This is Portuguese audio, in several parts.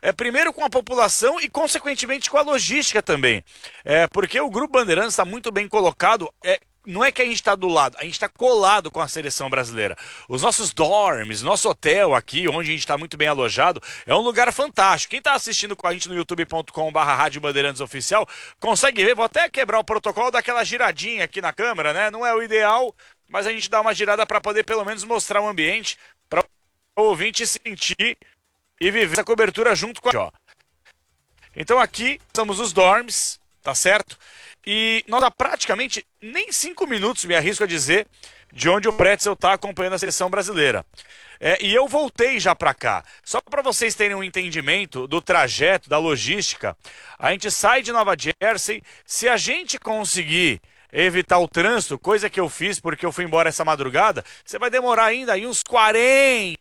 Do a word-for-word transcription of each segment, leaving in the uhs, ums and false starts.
é, primeiro com a população e, consequentemente, com a logística também. É, porque o Grupo Bandeirantes está muito bem colocado. É, não é que a gente está do lado, a gente está colado com a seleção brasileira. Os nossos dorms, nosso hotel aqui, onde a gente está muito bem alojado, é um lugar fantástico. Quem está assistindo com a gente no youtube ponto com barra Rádio Bandeirantes Oficial, consegue ver, vou até quebrar o protocolo daquela giradinha aqui na câmera, né? Não é o ideal, mas a gente dá uma girada para poder pelo menos mostrar o ambiente, para o ouvinte sentir e viver essa cobertura junto com a gente. Então aqui estamos os dorms, tá certo? E nós há praticamente nem cinco minutos, me arrisco a dizer, de onde o Pretzel está acompanhando a seleção brasileira. É, e eu voltei já para cá. Só para vocês terem um entendimento do trajeto, da logística, a gente sai de Nova Jersey, se a gente conseguir evitar o trânsito, coisa que eu fiz porque eu fui embora essa madrugada, você vai demorar ainda aí uns quarenta...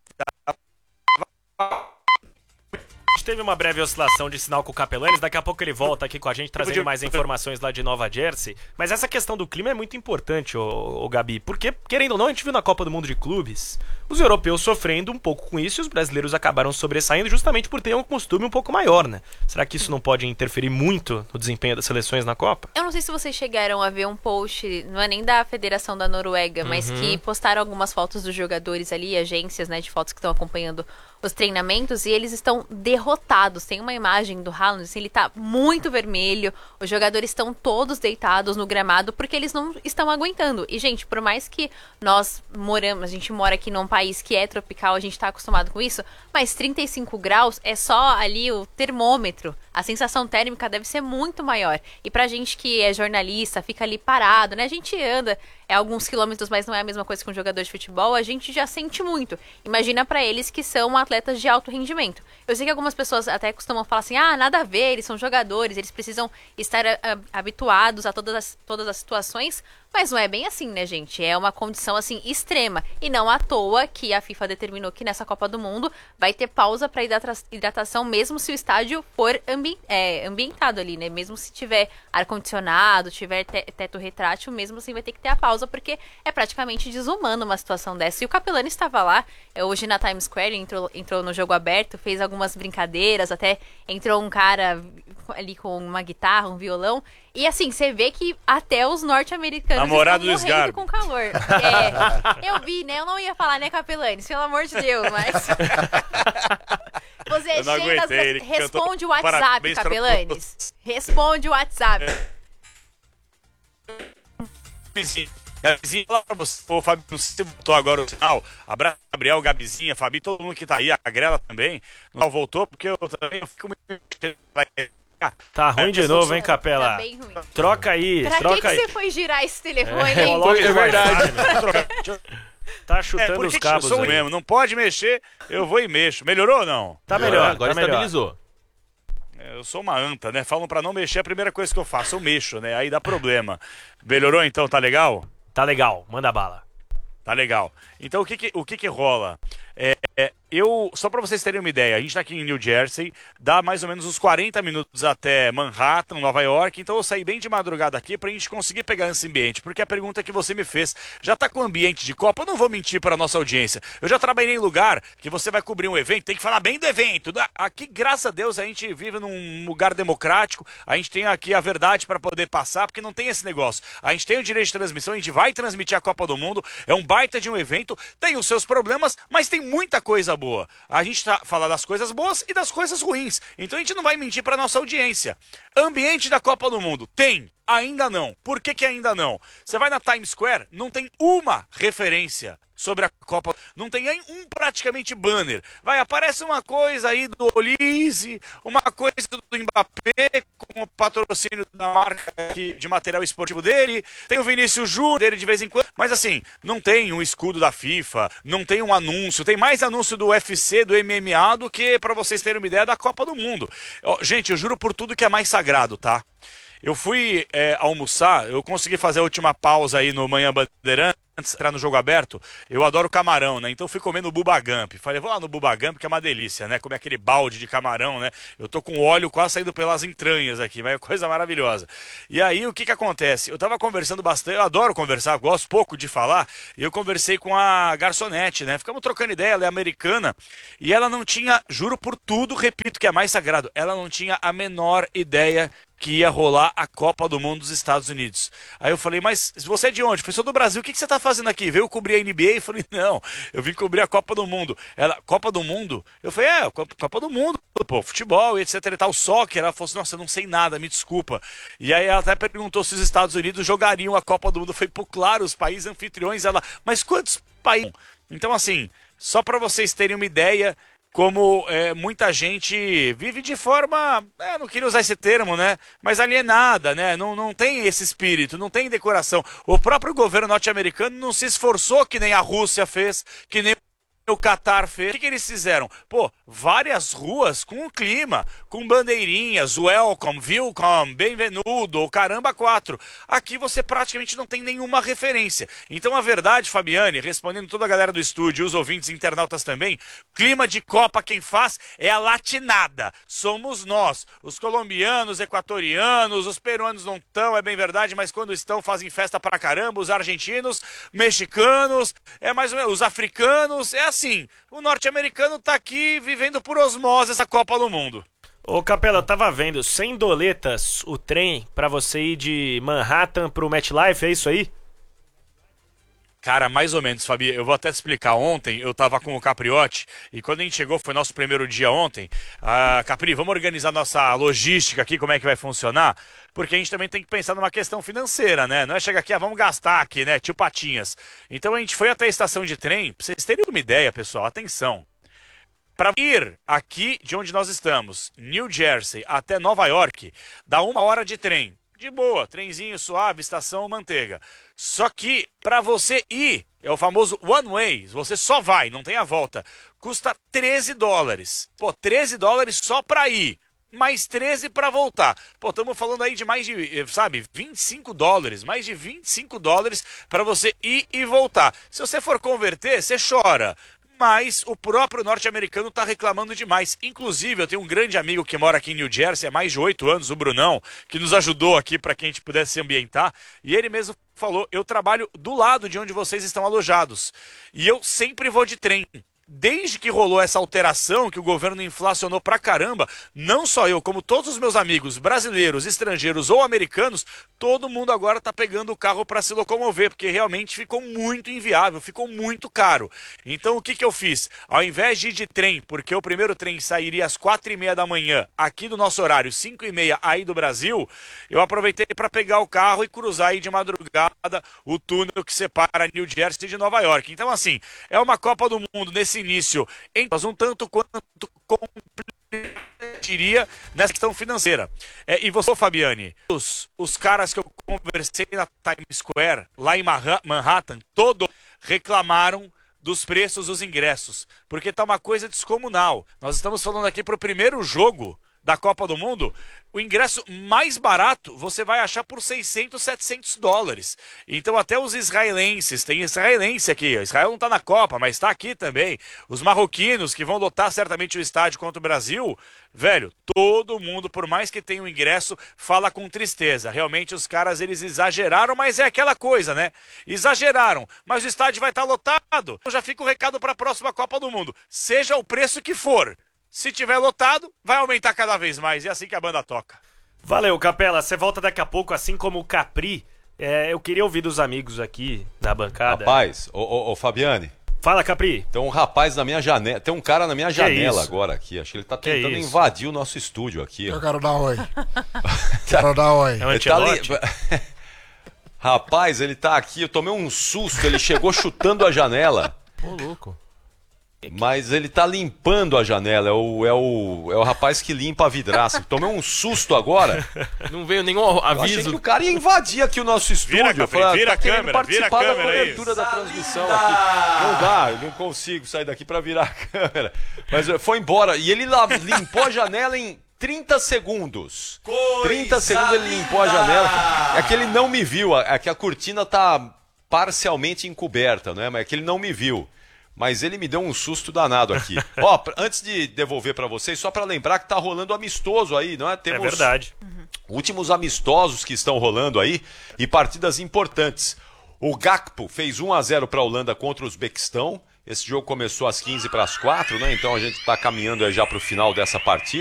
A gente teve uma breve oscilação de sinal com o Capelanes, daqui a pouco ele volta aqui com a gente trazendo mais informações lá de Nova Jersey, mas essa questão do clima é muito importante, ô, ô Gabi, porque, querendo ou não, a gente viu na Copa do Mundo de Clubes os europeus sofrendo um pouco com isso e os brasileiros acabaram sobressaindo justamente por ter um costume um pouco maior, né? Será que isso não pode interferir muito no desempenho das seleções na Copa? Eu não sei se vocês chegaram a ver um post, não é nem da Federação da Noruega, mas Uhum. que postaram algumas fotos dos jogadores ali, agências, né, de fotos que estão acompanhando os treinamentos, e eles estão derrotados. Tem uma imagem do Haaland, assim, ele tá muito vermelho, os jogadores estão todos deitados no gramado porque eles não estão aguentando. E, gente, por mais que nós moramos, a gente mora aqui num país que é tropical, a gente tá acostumado com isso, mas trinta e cinco graus é só ali o termômetro. A sensação térmica deve ser muito maior. E pra gente que é jornalista, fica ali parado, né? A gente anda é alguns quilômetros, mas não é a mesma coisa que um jogador de futebol, a gente já sente muito. Imagina pra eles que são atletas de alto rendimento. Eu sei que algumas pessoas até costumam falar assim, ah, nada a ver, eles são jogadores, eles precisam estar a, a, habituados a todas as, todas as situações, mas não é bem assim, né, gente? É uma condição, assim, extrema. E não à toa que a FIFA determinou que nessa Copa do Mundo vai ter pausa para hidratação, mesmo se o estádio for ambi é, ambientado ali, né? Mesmo se tiver ar-condicionado, tiver te teto retrátil, mesmo assim vai ter que ter a pausa, porque é praticamente desumano uma situação dessa. E o Capelani estava lá, hoje na Times Square, entrou, entrou no jogo aberto, fez algumas brincadeiras, até entrou um cara ali com uma guitarra, um violão. E assim, você vê que até os norte-americanos Namorado estão do morrendo Sgarbi. com calor. É, eu vi, né? Eu não ia falar, né, Capelanes? Pelo amor de Deus, mas... Você Eu não chega... aguentei, ele Responde o cantou WhatsApp, parabéns pra Capelanes. Responde o WhatsApp. Gabizinha, Gabizinha, fala pra você, ô Fábio, não sei se você botou agora o sinal, abraço, Gabriel, Gabizinha, Fabi, todo mundo que tá aí, a Grela também, não voltou, porque eu também eu fico muito... Tá ruim de novo, hein, Capela? Tá bem ruim. Troca aí, Pra que, troca que aí. você foi girar esse telefone, É, hein? coloca É o verdade. Wi-Fi, Tá É, chutando porque os eu cabos sou aí. mesmo, não pode mexer, eu vou e mexo. Melhorou ou não? Tá melhor, Agora tá melhor. estabilizou. É, eu sou uma anta, né? Falam pra não mexer, a primeira coisa que eu faço, eu mexo, né? Aí dá problema. Melhorou então, tá legal? Tá legal, manda bala. Tá legal. Então o que que, o que, que rola? É, é, eu, só para vocês terem uma ideia, a gente tá aqui em New Jersey, dá mais ou menos uns quarenta minutos até Manhattan, Nova York, então eu saí bem de madrugada aqui pra gente conseguir pegar esse ambiente, porque a pergunta que você me fez, já tá com ambiente de Copa? Eu não vou mentir para nossa audiência, eu já trabalhei em lugar que você vai cobrir um evento, tem que falar bem do evento. Aqui, graças a Deus, a gente vive num lugar democrático, a gente tem aqui a verdade para poder passar, porque não tem esse negócio. A gente tem o direito de transmissão, a gente vai transmitir a Copa do Mundo, é um baita de um evento, tem os seus problemas, mas tem muita coisa boa. A gente tá falando das coisas boas e das coisas ruins. Então a gente não vai mentir para nossa audiência. Ambiente da Copa do Mundo tem? Ainda não. Por que que ainda não? Você vai na Times Square, não tem uma referência sobre a Copa, não tem nem um praticamente banner. Vai, aparece uma coisa aí do Olise, uma coisa do Mbappé, com o patrocínio da marca aqui de material esportivo dele, tem o Vinícius Júnior dele de vez em quando, mas assim, não tem um escudo da FIFA, não tem um anúncio, tem mais anúncio do U F C, do M M A, do que, pra vocês terem uma ideia, da Copa do Mundo. Ó, gente, eu juro por tudo que é mais sagrado, tá? Eu fui é, almoçar, eu consegui fazer a última pausa aí no Manhã Bandeirantes, antes de entrar no jogo aberto. Eu adoro camarão, né? Então eu fui comendo Bubba Gump. Falei, vou lá no Bubba Gump, que é uma delícia, né? Comer aquele balde de camarão, né? Eu tô com óleo quase saindo pelas entranhas aqui, mas é coisa maravilhosa. E aí, o que que acontece? Eu tava conversando bastante, eu adoro conversar, gosto pouco de falar, e eu conversei com a garçonete, né? Ficamos trocando ideia, ela é americana, e ela não tinha, juro por tudo, repito que é mais sagrado, ela não tinha a menor ideia que ia rolar a Copa do Mundo dos Estados Unidos. Aí eu falei, mas você é de onde? Eu falei, sou do Brasil, o que que você tá fazendo aqui? Veio cobrir a N B A? Eu falei, não, eu vim cobrir a Copa do Mundo. Ela, Copa do Mundo? Eu falei, é, Copa, Copa do Mundo, pô, futebol, etc e tal, soccer. Ela falou assim, nossa, eu não sei nada, me desculpa. E aí ela até perguntou se os Estados Unidos jogariam a Copa do Mundo. Eu falei, pô, claro, os países anfitriões. Ela, mas quantos países? Então, assim, só para vocês terem uma ideia, como é, muita gente vive de forma, é, não queria usar esse termo, né? Mas alienada, né? Não, não tem esse espírito, não tem decoração. O próprio governo norte-americano não se esforçou que nem a Rússia fez, que nem o Catar fez. O que, que eles fizeram? Pô, várias ruas com o clima, com bandeirinhas, welcome, welcome, bem-vindo, o caramba quatro. Aqui você praticamente não tem nenhuma referência. Então a verdade, Fabiane, respondendo toda a galera do estúdio, os ouvintes internautas também, clima de Copa quem faz é a latinada. Somos nós, os colombianos, equatorianos, os peruanos não estão, é bem verdade, mas quando estão fazem festa pra caramba, os argentinos, mexicanos, é mais ou menos, os africanos, é assim, o norte-americano tá aqui vivendo por osmose essa Copa do Mundo. Ô Capela, eu tava vendo, cem doletas o trem pra você ir de Manhattan pro MetLife, é isso aí? Cara, mais ou menos, Fabi. Eu vou até te explicar. Ontem eu tava com o Capriotti e quando a gente chegou, foi nosso primeiro dia ontem. Ah, Capri, vamos organizar nossa logística aqui, como é que vai funcionar? Porque a gente também tem que pensar numa questão financeira, né? Não é chegar aqui, ah, vamos gastar aqui, né? Tio Patinhas. Então a gente foi até a estação de trem. Pra vocês terem uma ideia, pessoal, atenção. Para ir aqui de onde nós estamos, New Jersey, até Nova York, dá uma hora de trem. De boa, trenzinho suave, estação manteiga. Só que para você ir, é o famoso one way, você só vai, não tem a volta, custa treze dólares. Pô, treze dólares só para ir, mais treze para voltar. Pô, estamos falando aí de mais de, sabe, vinte e cinco dólares, mais de vinte e cinco dólares para você ir e voltar. Se você for converter, você chora. Mas o próprio norte-americano está reclamando demais. Inclusive, eu tenho um grande amigo que mora aqui em New Jersey há mais de oito anos, o Brunão, que nos ajudou aqui para que a gente pudesse se ambientar. E ele mesmo falou, eu trabalho do lado de onde vocês estão alojados. E eu sempre vou de trem. Desde que rolou essa alteração, que o governo inflacionou pra caramba, não só eu, como todos os meus amigos brasileiros, estrangeiros ou americanos, todo mundo agora tá pegando o carro para se locomover, porque realmente ficou muito inviável, ficou muito caro. Então o que que eu fiz? Ao invés de ir de trem, porque o primeiro trem sairia às quatro e meia da manhã, aqui do nosso horário, cinco e meia aí do Brasil, eu aproveitei para pegar o carro e cruzar aí de madrugada o túnel que separa New Jersey de Nova York. Então assim, é uma Copa do Mundo nesse início, em um tanto quanto diria nessa questão financeira. É, e você, Fabiane, os, os caras que eu conversei na Times Square, lá em Manhattan, todos reclamaram dos preços dos ingressos, porque tá uma coisa descomunal. Nós estamos falando aqui para o primeiro jogo da Copa do Mundo, o ingresso mais barato você vai achar por seiscentos, setecentos dólares. Então até os israelenses, tem israelense aqui, Israel não está na Copa, mas está aqui também. Os marroquinos que vão lotar certamente o estádio contra o Brasil, velho, todo mundo, por mais que tenha o ingresso, fala com tristeza. Realmente os caras, eles exageraram, mas é aquela coisa, né? Exageraram, mas o estádio vai estar lotado. Então já fica o recado para a próxima Copa do Mundo. Seja o preço que for, se tiver lotado, vai aumentar cada vez mais. É assim que a banda toca. Valeu, Capela. Você volta daqui a pouco, assim como o Capri. É, eu queria ouvir dos amigos aqui da bancada. Rapaz, ô, ô, ô Fabiane. Fala, Capri. Tem um rapaz na minha janela. Tem um cara na minha que janela é agora aqui. Acho que ele tá tentando invadir o nosso estúdio aqui. Eu quero dar oi. Quero dar oi. É um Ele tá ali... Rapaz, ele tá aqui. Eu tomei um susto. Ele chegou chutando a janela. Ô, louco. Mas ele tá limpando a janela, é o, é o, é o rapaz que limpa a vidraça. Tomei um susto agora. Não veio nenhum aviso. Eu achei que o cara ia invadir aqui o nosso estúdio. Vira, Capri, falei, vira tá a câmera, participar vira a câmera da cobertura aí. da transmissão aqui. Não dá, eu não consigo sair daqui pra virar a câmera. Mas foi embora. E ele lá limpou a janela em trinta segundos. trinta segundos ele limpou a janela. É que ele não me viu, é que a cortina tá parcialmente encoberta, né? Mas é que ele não me viu. Mas ele me deu um susto danado aqui. Ó, antes de devolver para vocês, só para lembrar que tá rolando amistoso aí, não é? Temos é verdade. Últimos amistosos que estão rolando aí e partidas importantes. O Gakpo fez um a zero para a Holanda contra o Uzbequistão. Esse jogo começou às quinze para as quatro, né? Então a gente está caminhando aí já para o final dessa partida.